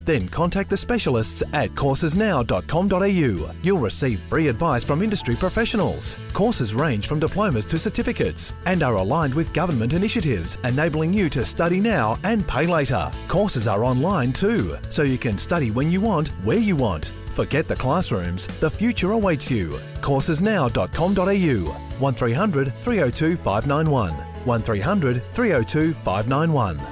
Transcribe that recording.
Then contact the specialists at coursesnow.com.au. You'll receive free advice from industry professionals. Courses range from diplomas to certificates and are aligned with government initiatives, enabling you to study now and pay later. Courses are online too, so you can study when you want, where you want. Forget the classrooms. The future awaits you. coursesnow.com.au. 1300 302 591. 1300 302 591.